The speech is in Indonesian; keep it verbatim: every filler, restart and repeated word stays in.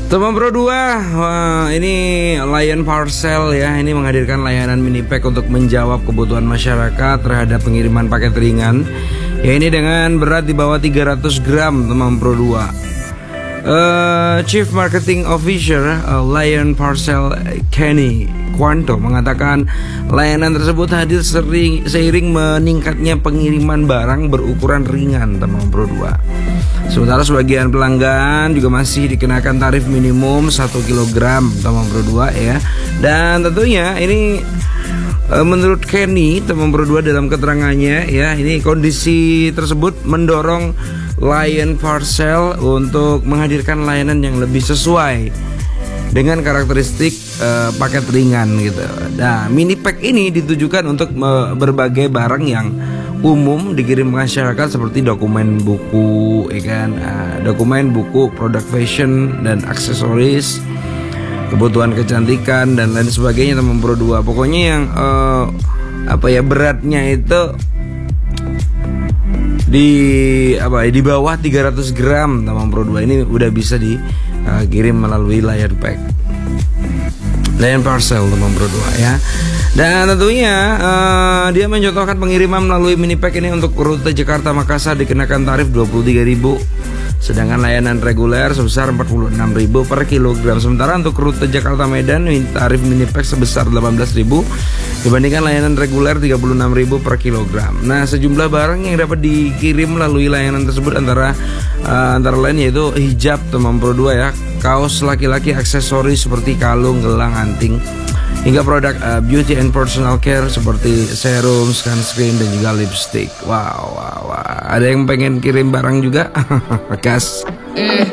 Teman Pro dua, wah, ini Lion Parcel ya, ini menghadirkan layanan mini pack untuk menjawab kebutuhan masyarakat terhadap pengiriman paket ringan. Ya, ini dengan berat di bawah tiga ratus gram, teman Pro dua. Uh, Chief Marketing Officer uh, Lion Parcel Kenny Quanto mengatakan layanan tersebut hadir sering, seiring meningkatnya pengiriman barang berukuran ringan, teman Pro dua. Sementara sebagian pelanggan juga masih dikenakan tarif minimum satu kilogram, teman Pro dua ya. Dan tentunya ini e, menurut Kenny, teman Pro dua, dalam keterangannya ya, ini kondisi tersebut mendorong Lion Parcel untuk menghadirkan layanan yang lebih sesuai dengan karakteristik e, paket ringan gitu. Nah, mini pack ini ditujukan untuk e, berbagai barang yang umum dikirim masyarakat seperti dokumen buku, ya kan, uh, dokumen buku, produk fashion dan aksesoris, kebutuhan kecantikan dan lain sebagainya, teman Pro dua. Pokoknya yang uh, apa ya beratnya itu di apa ya di bawah tiga ratus gram, teman Pro dua, ini udah bisa dikirim uh, melalui Lion Pack, Lion Parcel, teman Pro dua ya. Dan tentunya uh, dia mencontohkan pengiriman melalui mini pack ini untuk rute Jakarta Makassar dikenakan tarif dua puluh tiga ribu, sedangkan layanan reguler sebesar empat puluh enam ribu per kilogram. Sementara untuk rute Jakarta Medan tarif mini pack sebesar delapan belas ribu dibandingkan layanan reguler tiga puluh enam ribu per kilogram. Nah, sejumlah barang yang dapat dikirim melalui layanan tersebut antara uh, antara lain yaitu hijab, teman Pro dua ya, kaos laki-laki, aksesoris seperti kalung, gelang, anting, hingga produk uh, beauty and personal care seperti serum, sunscreen, dan juga lipstick. Wow, wow, wow. Ada yang pengen kirim barang juga? Gas.